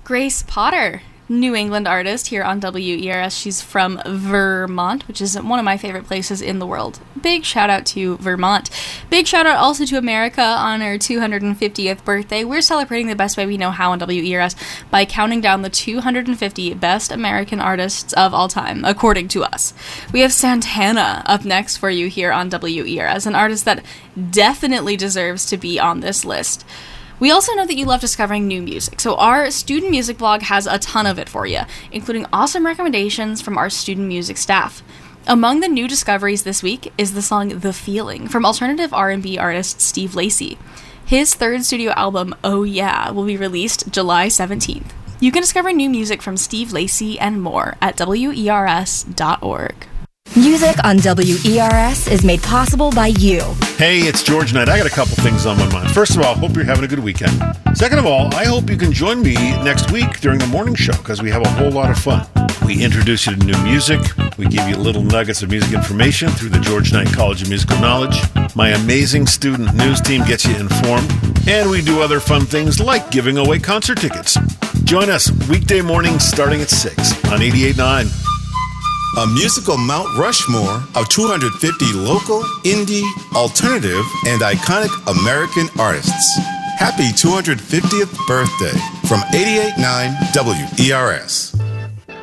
Grace Potter, New England artist here on WERS. She's from Vermont, which is one of my favorite places in the world. Big shout out to Vermont. Big shout out also to America on her 250th birthday. We're celebrating the best way we know how on WERS by counting down the 250 best American artists of all time, according to us. We have Santana up next for you here on WERS, an artist that definitely deserves to be on this list. We also know that you love discovering new music, so our student music blog has a ton of it for you, including awesome recommendations from our student music staff. Among the new discoveries this week is the song The Feeling from alternative R&B artist Steve Lacy. His third studio album, Oh Yeah, will be released July 17th. You can discover new music from Steve Lacy and more at WERS.org. Music on WERS is made possible by you. Hey, it's George Knight. I got a couple things on my mind. First of all, hope you're having a good weekend. Second of all, I hope you can join me next week during the morning show because we have a whole lot of fun. We introduce you to new music. We give you little nuggets of music information through the George Knight College of Musical Knowledge. My amazing student news team gets you informed. And we do other fun things like giving away concert tickets. Join us weekday mornings starting at 6 on 88.9. A musical Mount Rushmore of 250 local, indie, alternative, and iconic American artists. Happy 250th birthday from 88.9 WERS.